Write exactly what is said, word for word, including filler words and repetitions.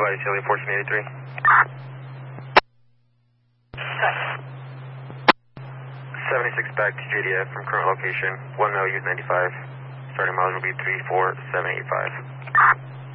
Hawaii, Chile, fourteen eighty-three. seventy-six back to J D F from current location, one mile, use ninety-five. Starting mileage will be three four seven eight five.